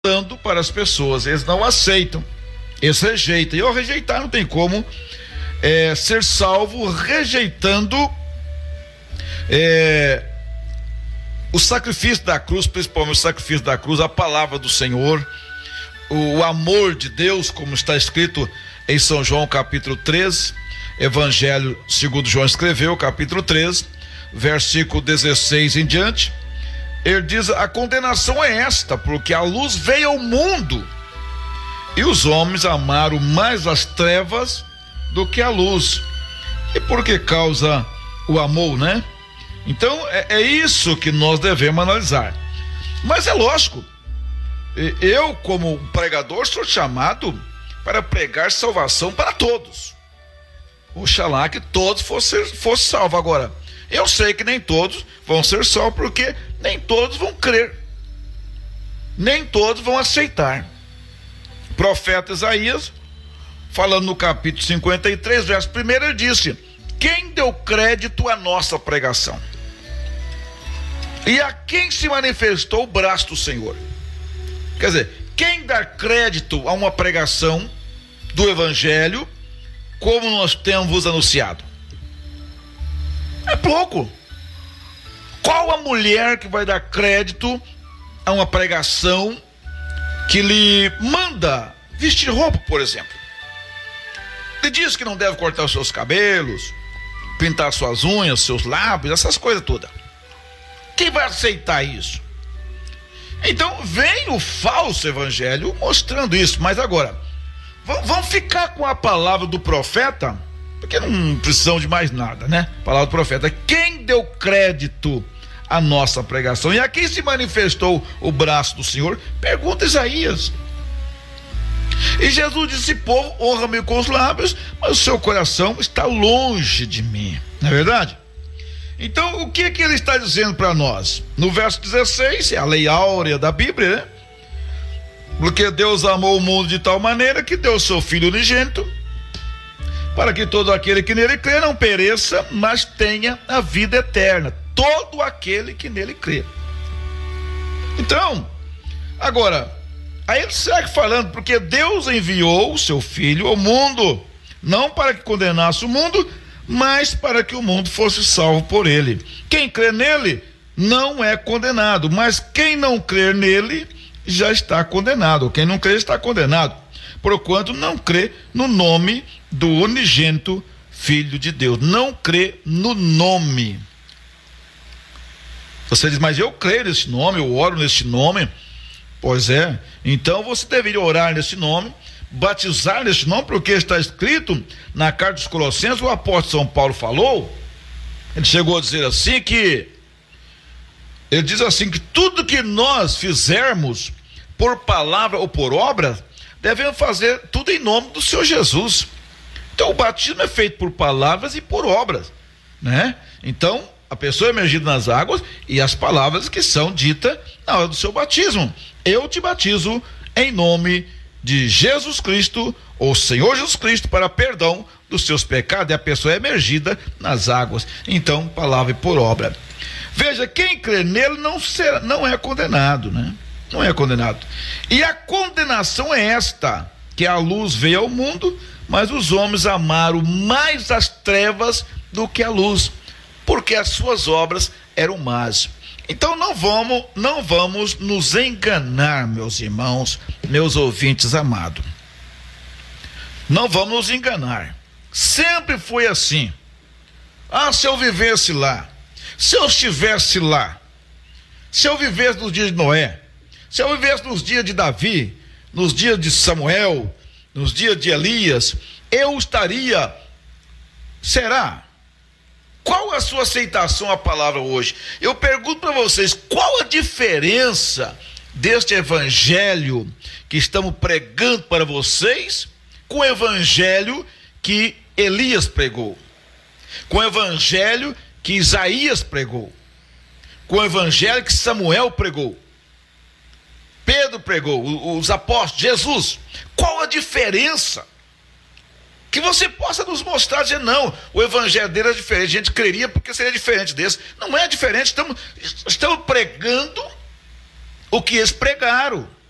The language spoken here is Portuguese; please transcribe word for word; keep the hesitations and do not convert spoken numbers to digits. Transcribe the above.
dando para as pessoas, eles não aceitam, eles rejeitam, e ao rejeitar não tem como é, ser salvo rejeitando é, o sacrifício da cruz, principalmente o sacrifício da cruz, a palavra do Senhor, o, o amor de Deus, como está escrito em São João capítulo treze, Evangelho segundo João escreveu, capítulo treze, versículo dezesseis em diante. Ele diz: a condenação é esta, porque a luz veio ao mundo e os homens amaram mais as trevas do que a luz. E por que causa o amor, né? Então é, é isso que nós devemos analisar. Mas é lógico, eu como pregador sou chamado para pregar salvação para todos. Oxalá que todos fossem fosse salvos. Agora, eu sei que nem todos vão ser salvos, porque nem todos vão crer, nem todos vão aceitar. O profeta Isaías, falando no capítulo cinquenta e três, verso primeiro, ele disse: quem deu crédito à nossa pregação? E a quem se manifestou o braço do Senhor? Quer dizer, quem dá crédito a uma pregação do Evangelho, como nós temos vos anunciado? É pouco. Qual a mulher que vai dar crédito a uma pregação que lhe manda vestir roupa, por exemplo? Lhe diz que não deve cortar os seus cabelos, pintar suas unhas, seus lábios, essas coisas todas. Quem vai aceitar isso? Então vem o falso evangelho mostrando isso. Mas agora, vamos ficar com a palavra do profeta, porque não precisamos de mais nada, né? Palavra do profeta: quem deu crédito à nossa pregação? E a quem se manifestou o braço do Senhor? Pergunta Isaías. E Jesus disse: povo honra-me com os lábios, mas o seu coração está longe de mim. Não é verdade? Então o que é que ele está dizendo para nós? No verso dezesseis, é a lei áurea da Bíblia, né? Porque Deus amou o mundo de tal maneira que deu o seu Filho unigênito, para que todo aquele que nele crê não pereça, mas tenha a vida eterna. Todo aquele que nele crê. Então, agora, aí ele segue falando: porque Deus enviou o seu Filho ao mundo, não para que condenasse o mundo, mas para que o mundo fosse salvo por ele. Quem crê nele não é condenado, mas quem não crer nele já está condenado. Quem não crê está condenado, porquanto não crê no nome do unigênito Filho de Deus. Não crê no nome. Você diz: mas eu creio nesse nome, eu oro nesse nome. Pois é, então você deveria orar nesse nome, batizar nesse nome, porque está escrito na carta dos Colossenses, o apóstolo São Paulo falou, ele chegou a dizer assim que, ele diz assim, que tudo que nós fizermos por palavra ou por obra, devemos fazer tudo em nome do Senhor Jesus. Então o batismo é feito por palavras e por obras, né? Então a pessoa é emergida nas águas e as palavras que são ditas na hora do seu batismo: eu te batizo em nome de Jesus Cristo, ou Senhor Jesus Cristo, para perdão dos seus pecados. E a pessoa é emergida nas águas. Então, palavra e por obra. Veja, quem crê nele não, será, não é condenado, né? Não é condenado. E a condenação é esta: que a luz veio ao mundo, mas os homens amaram mais as trevas do que a luz, porque as suas obras eram más. Então não vamos, não vamos nos enganar, meus irmãos, meus ouvintes amados. Não vamos nos enganar. Sempre foi assim. Ah, se eu vivesse lá, se eu estivesse lá, se eu vivesse nos dias de Noé, se eu vivesse nos dias de Davi, nos dias de Samuel, nos dias de Elias, eu estaria. Será? Qual a sua aceitação à palavra hoje? Eu pergunto para vocês: qual a diferença deste evangelho que estamos pregando para vocês com o evangelho que Elias pregou, com o evangelho que Isaías pregou, com o evangelho que Samuel pregou, Pedro pregou, os apóstolos, Jesus? Qual a diferença? Que você possa nos mostrar, dizer: não, o evangelho dele é diferente, a gente creria porque seria diferente desse. Não é diferente, estamos, estamos pregando o que eles pregaram.